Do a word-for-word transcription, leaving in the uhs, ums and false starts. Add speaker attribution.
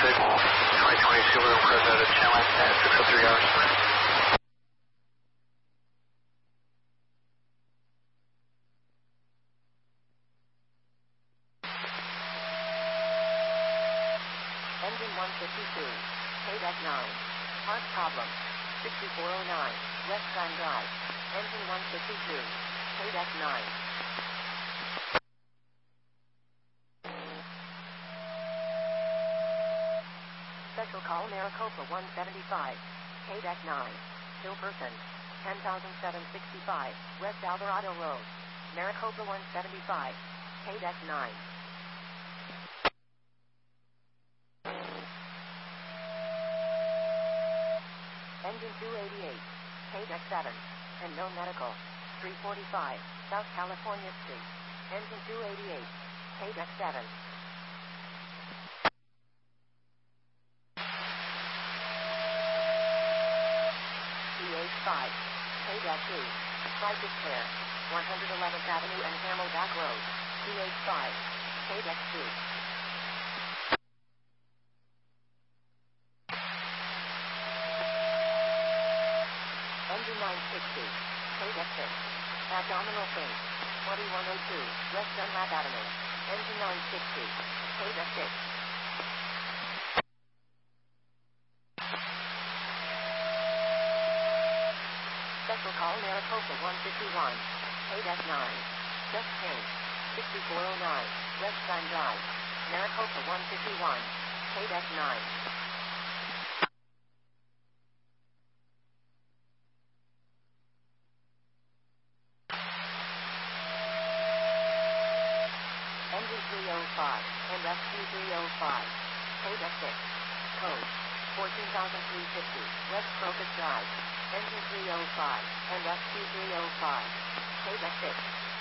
Speaker 1: six, twenty twenty-two, we'll request out of channel at six oh three hours.
Speaker 2: Engine one fifty-two, K D E C nine. Part problem. sixty-four oh nine, West Sun Drive. Engine one fifty-two, K D E C nine. Special call Maricopa one seventy-five, K D E C nine. Kill person. ten thousand seven hundred sixty-five, West Alvarado Road. Maricopa one seventy-five, K D E C nine. Engine two eighty-eight, K D E C seven, and no medical. three forty-five, South California Street. Engine two eighty-eight, K D E C seven. P H five, K D E C two, Flight Pair, one hundred eleventh Avenue and Camelback Road. P H five, K D E C two. Engine nine sixty, K D E C six, abdominal pain, twenty-one oh two, West Dunlap Avenue. Engine nine sixty, K D E C six. Special call Maricopa one fifty-one, K D E C nine. Just pain, sixty-four oh nine, West Sun Drive. Maricopa one fifty-one, K D E C nine. Engine three oh five, and rescue three oh five, K D E C six. Code, fourteen thousand three hundred fifty, West Crocus Drive. Engine three oh five, and rescue three oh five, K D E C six.